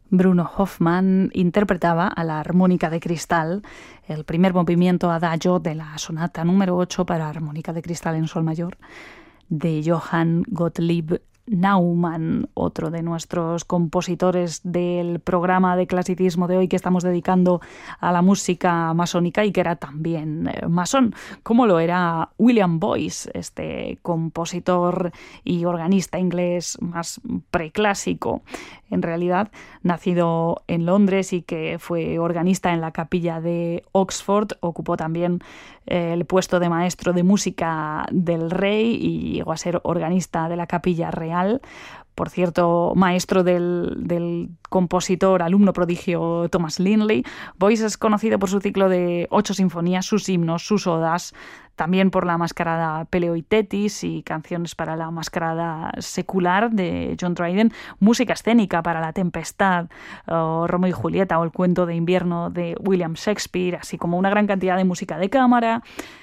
Bruno Hoffman interpretaba a la armónica de cristal el primer movimiento adagio de la sonata número 8 para armónica de cristal en sol mayor de Johann Gottlieb Naumann, otro de nuestros compositores del programa de clasicismo de hoy que estamos dedicando a la música masónica y que era también masón, como lo era William Boyce, este compositor y organista inglés más preclásico, en realidad nacido en Londres y que fue organista en la capilla de Oxford. Ocupó también el puesto de maestro de música del rey y llegó a ser organista de la capilla real. Por cierto, maestro del compositor, alumno prodigio Thomas Linley. Boyce es conocido por su ciclo de 8 sinfonías, sus himnos, sus odas, también por la mascarada Peleo y Tetis y canciones para la mascarada secular de John Dryden, música escénica para La Tempestad, Romeo y Julieta o El cuento de invierno de William Shakespeare, así como una gran cantidad de música de cámara.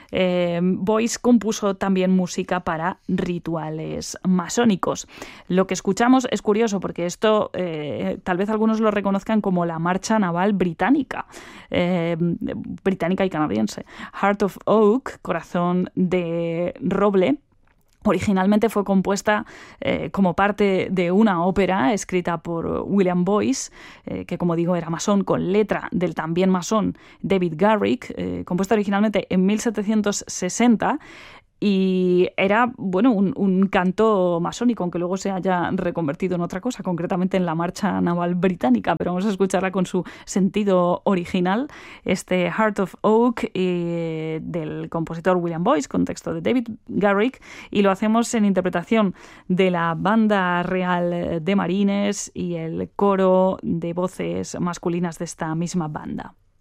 Boyce compuso también música para rituales masónicos. Lo que escuchamos es curioso porque esto tal vez algunos lo reconozcan como la marcha naval británica, británica y canadiense. Heart of Oak, corazón de roble, originalmente fue compuesta como parte de una ópera escrita por William Boyce, que como digo era masón, con letra del también masón David Garrick, compuesta originalmente en 1760, y era, bueno, un canto masónico, aunque luego se haya reconvertido en otra cosa, concretamente en la marcha naval británica, pero vamos a escucharla con su sentido original, este Heart of Oak del compositor William Boyce, con texto de David Garrick, y lo hacemos en interpretación de la Banda Real de Marines y el coro de voces masculinas de esta misma banda.